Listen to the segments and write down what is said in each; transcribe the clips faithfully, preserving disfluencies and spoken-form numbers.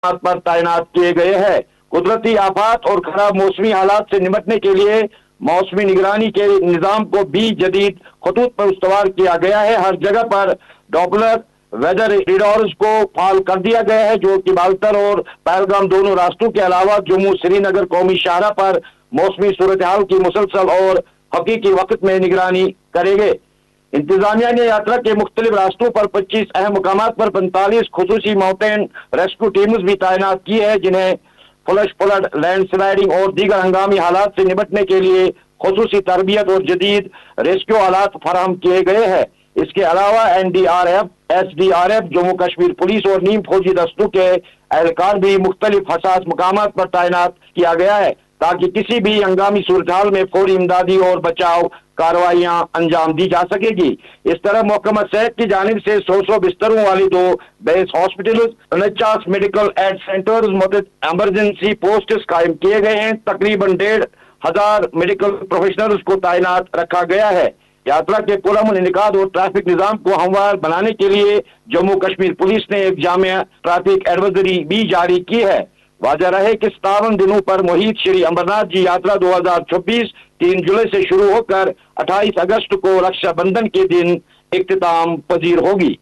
पर तैनात किए गए हैं। कुदरती आफात और खराब मौसमी हालात से निपटने के लिए मौसमी निगरानी के निजाम को भी जदीद खतूत पर उस्तवार किया गया है। हर जगह पर डॉपलर वेदर रेडार्स को फाल कर दिया गया है, जो कि बाल्तर और पहलगाम दोनों रास्तों के अलावा जम्मू श्रीनगर कौमी शाहरा पर मौसमी सूरत हाल की मुसलसल और हकीकी वक्त में निगरानी करेंगे। इंतजामिया ने यात्रा के मुख्तलिफ रास्तों पर पच्चीस अहम मुकामात पर पैंतालीस खुसूसी माउंटेन रेस्क्यू टीम्स भी तैनात की है, जिन्हें फ्लश फ्लड, लैंड स्लाइडिंग और दीगर हंगामी हालात से निपटने के लिए खुसूसी तरबियत और जदीद रेस्क्यू आलात फराहम किए गए हैं। इसके अलावा N D R F, S D R F, Jammu Kashmir police और नीम फौजी दस्तों के एहलकार भी मुख्तलिफ हसास मुकामात पर तैनात किया गया है, ताकि किसी भी हंगामी सूरत हाल में फौरी इमदादी और बचाव कार्रवाइयां अंजाम दी जा सकेगी। इस तरह महकमा सेहत की जानिब से सौ सौ बिस्तरों वाली दो बेस हॉस्पिटल, उनचास मेडिकल एड सेंटर्स, मदद इमरजेंसी पोस्ट कायम किए गए हैं। तकरीबन डेढ़ हजार मेडिकल प्रोफेशनल्स को तैनात रखा गया है। यात्रा के पुरअमन इनेकाद और ट्रैफिक निजाम को हमवार बनाने के लिए जम्मू कश्मीर पुलिस ने एक जामिया ट्रैफिक एडवाइजरी भी जारी की है। वाज़ह रहे कि सतावन दिनों पर मुहित श्री अमरनाथ जी यात्रा दो हजार छब्बीस तीन जुलाई से शुरू होकर अट्ठाईस अगस्त को रक्षाबंधन के दिन इख्तिताम पजीर होगी।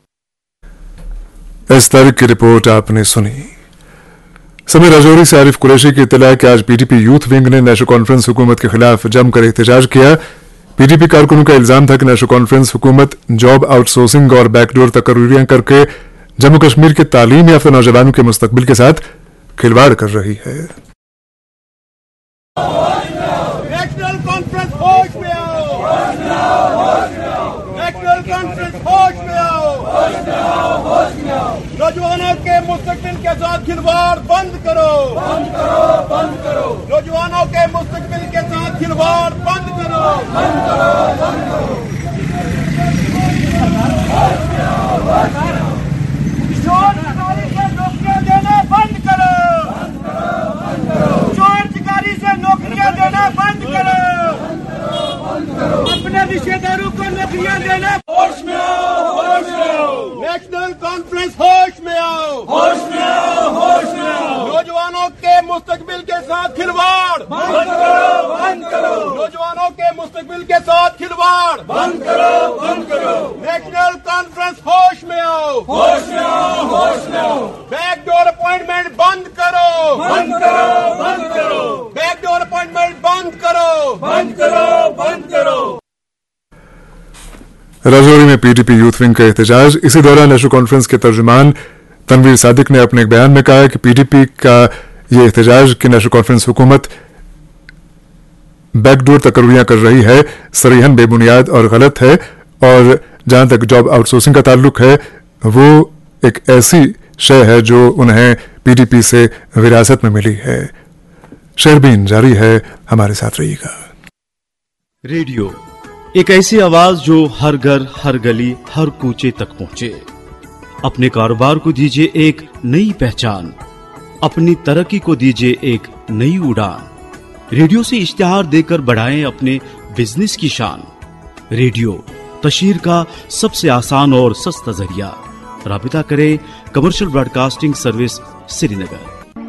इस तरह की रिपोर्ट आपने सुनी। समय राजौरी से आरिफ कुरैशी की इत्तला कि आज पीडीपी यूथ विंग ने नेशनल कॉन्फ्रेंस हुकूमत के खिलाफ जमकर एहतजाज किया। पीडीपी कारकुनों का इल्जाम था कि नेशनल कॉन्फ्रेंस हुकूमत जॉब आउटसोर्सिंग और बैकडोर तकर्रियां करके जम्मू कश्मीर के तालीम याफ्ता नौजवानों के मुस्तकबिल के साथ खिलवाड़ कर रही है। नेशनल कॉन्फ्रेंस होश में आओ, नेशनल कॉन्फ्रेंस होश में आओ, नौजवानों के मुस्तकबिल के साथ खिलवाड़ बंद करो, बंद करो, बंद करो, नौजवानों के मुस्तकबिल के साथ खिलवाड़ बंद करो, बंद करो, बंद करो, चोर चिकारी से नौकरियां देना बंद करो, चोर चिकारी से नौकरियां देना बंद करो, अपने रिश्तेदारों को नौकरियां देना। होश में आओ, होश में आओ, नेशनल कॉन्फ्रेंस होश में आओ, होश में आओ, होश में आओ, नौजवानों के मुस्तकबिल के साथ खिलवाड़ बंद करो, बंद करो, नौजवानों के मुस्तकबिल के साथ खिलवाड़ बंद करो, बंद करो, नेशनल कॉन्फ्रेंस होश में आओ, होश में आओ, होश में आओ, बैकडोर अपॉइंटमेंट बंद करो, बंद करो, बंद करो, बैकडोर अपॉइंटमेंट बंद करो, बंद करो, बंद करो। राजौरी में पीडीपी यूथ विंग का एहतजाज। इसी दौरान नेशनल कॉन्फ्रेंस के तर्जुमान तनवीर सादिक ने अपने एक बयान में कहा है कि पीडीपी का यह एहतजाज कि नेशनल कॉन्फ्रेंस हुकूमत बैकडोर तकर्रियां कर रही है सरीहन बेबुनियाद और गलत है, और जहां तक जॉब आउटसोर्सिंग का ताल्लुक है वो एक ऐसी शय है जो उन्हें पीडीपी से विरासत में मिली है। शेरबीन जारी है, हमारे साथ रहिएगा। रेडियो एक ऐसी आवाज जो हर घर, हर गली, हर कूचे तक पहुंचे। अपने कारोबार को दीजिए एक नई पहचान, अपनी तरक्की को दीजिए एक नई उड़ान। रेडियो से इश्तिहार देकर बढ़ाएं अपने बिजनेस की शान। रेडियो तशहीर का सबसे आसान और सस्ता जरिया। राबिता करें कमर्शियल ब्रॉडकास्टिंग सर्विस श्रीनगर।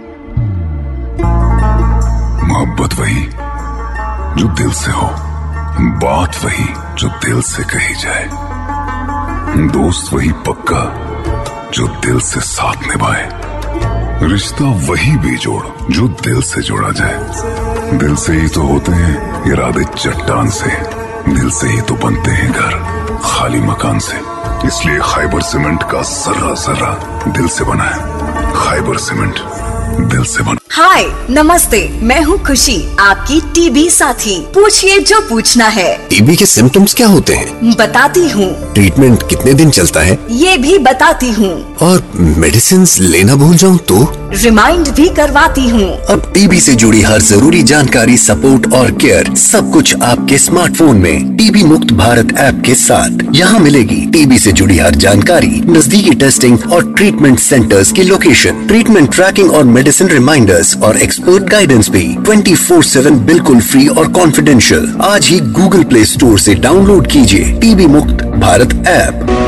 मोहब्बत वही जो दिल से हो, बात वही जो दिल से कही जाए, दोस्त वही पक्का जो दिल से साथ निभाए, रिश्ता वही बेजोड़ जो दिल से जोड़ा जाए। दिल से ही तो होते हैं इरादे चट्टान से, दिल से ही तो बनते हैं घर खाली मकान से। इसलिए खैबर सीमेंट का सर्रा सर्रा दिल से बना है। खैबर सीमेंट दिल से बना। हाय नमस्ते, मैं हूँ खुशी, आपकी टीबी साथी। पूछिए जो पूछना है। टीबी के सिम्टम्स क्या होते हैं? बताती हूँ। ट्रीटमेंट कितने दिन चलता है? ये भी बताती हूँ। और मेडिसिन लेना भूल जाऊँ तो? रिमाइंड भी करवाती हूँ। अब टीबी से जुड़ी हर जरूरी जानकारी, सपोर्ट और केयर सब कुछ आपके स्मार्टफोन में टीबी मुक्त भारत ऐप के साथ। यहाँ मिलेगी टीबी से जुड़ी हर जानकारी, नजदीकी टेस्टिंग और ट्रीटमेंट सेंटर्स की लोकेशन, ट्रीटमेंट ट्रैकिंग और मेडिसिन रिमाइंडर्स और एक्सपर्ट गाइडेंस भी ट्वेंटी फोर सेवन बिल्कुल फ्री और कॉन्फिडेंशियल। आज ही गूगल प्ले स्टोर से डाउनलोड कीजिए टीबी मुक्त भारत ऐप।